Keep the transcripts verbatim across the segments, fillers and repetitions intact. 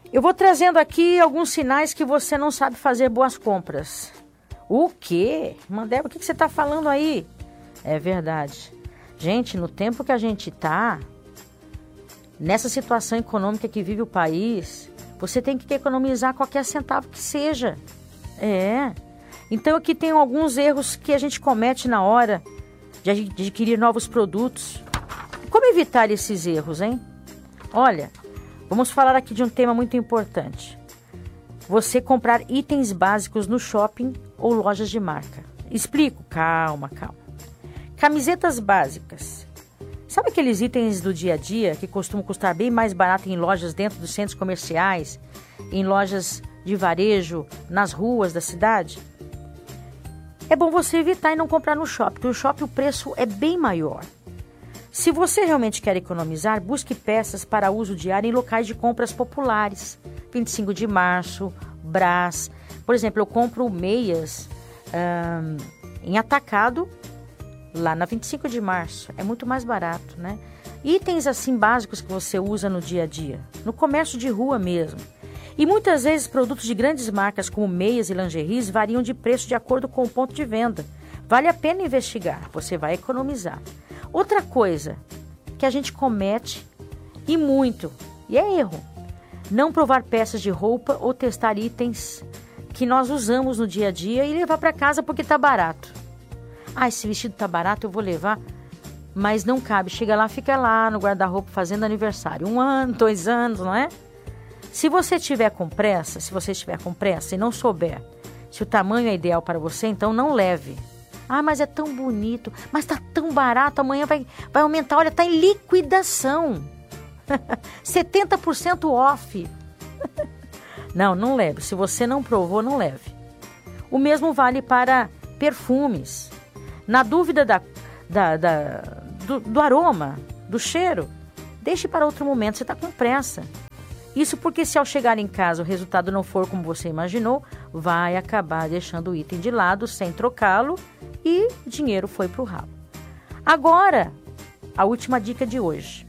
Eu vou trazendo aqui alguns sinais que você não sabe fazer boas compras. O quê? Mandeba, o que você está falando aí? É verdade. Gente, no tempo que a gente está, nessa situação econômica que vive o país, você tem que economizar qualquer centavo que seja. É. Então aqui tem alguns erros que a gente comete na hora de adquirir novos produtos. Como evitar esses erros, hein? Olha, vamos falar aqui de um tema muito importante. Você comprar itens básicos no shopping ou lojas de marca. Explico, calma, calma. Camisetas básicas. Sabe aqueles itens do dia a dia que costumam custar bem mais barato em lojas dentro dos centros comerciais, em lojas de varejo, nas ruas da cidade? É bom você evitar e não comprar no shopping, porque no shopping o preço é bem maior. Se você realmente quer economizar, busque peças para uso diário em locais de compras populares. vinte e cinco de março, Brás. Por exemplo, eu compro meias hum, em atacado lá na vinte e cinco de março. É muito mais barato, né? Itens assim básicos que você usa no dia a dia, no comércio de rua mesmo. E muitas vezes produtos de grandes marcas como meias e lingeries variam de preço de acordo com o ponto de venda. Vale a pena investigar, você vai economizar. Outra coisa que a gente comete, e muito, e é erro, não provar peças de roupa ou testar itens que nós usamos no dia a dia e levar para casa porque está barato. Ah, esse vestido está barato, eu vou levar, mas não cabe. Chega lá, fica lá no guarda-roupa fazendo aniversário. Um ano, dois anos, não é? Se você tiver com pressa, se você estiver com pressa e não souber se o tamanho é ideal para você, então não leve. Ah, mas é tão bonito, mas tá tão barato, amanhã vai, vai aumentar. Olha, tá em liquidação. setenta por cento off. Não, não leve. Se você não provou, não leve. O mesmo vale para perfumes. Na dúvida da, da, da, do, do aroma, do cheiro, deixe para outro momento, você está com pressa. Isso porque se ao chegar em casa o resultado não for como você imaginou, vai acabar deixando o item de lado sem trocá-lo e o dinheiro foi para o ralo. Agora, a última dica de hoje.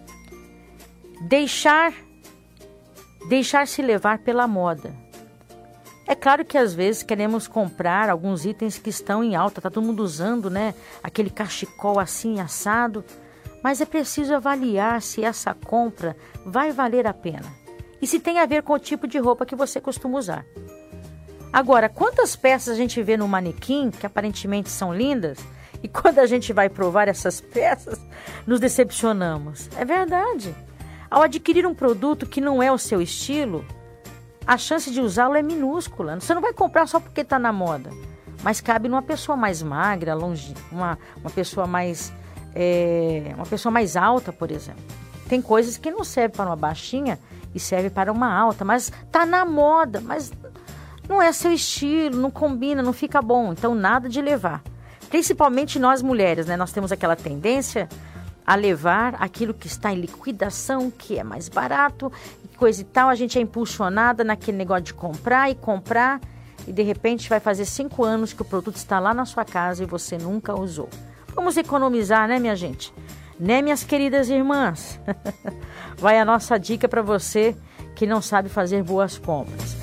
Deixar, deixar se levar pela moda. É claro que às vezes queremos comprar alguns itens que estão em alta, tá todo mundo usando, né? Aquele cachecol assim assado, mas é preciso avaliar se essa compra vai valer a pena e se tem a ver com o tipo de roupa que você costuma usar. Agora, quantas peças a gente vê no manequim que aparentemente são lindas e quando a gente vai provar essas peças, nos decepcionamos? É verdade. Ao adquirir um produto que não é o seu estilo, a chance de usá-lo é minúscula. Você não vai comprar só porque está na moda, mas cabe numa pessoa mais magra, longe, uma, uma pessoa mais é, uma pessoa mais alta, por exemplo. Tem coisas que não servem para uma baixinha e serve para uma alta, mas está na moda, mas não é seu estilo, não combina, não fica bom. Então nada de levar. Principalmente nós mulheres, né? Nós temos aquela tendência a levar aquilo que está em liquidação, que é mais barato, coisa e tal. A gente é impulsionada naquele negócio de comprar e comprar e de repente vai fazer cinco anos que o produto está lá na sua casa e você nunca usou. Vamos economizar, né, minha gente? Né, minhas queridas irmãs? Vai a nossa dica para você que não sabe fazer boas compras.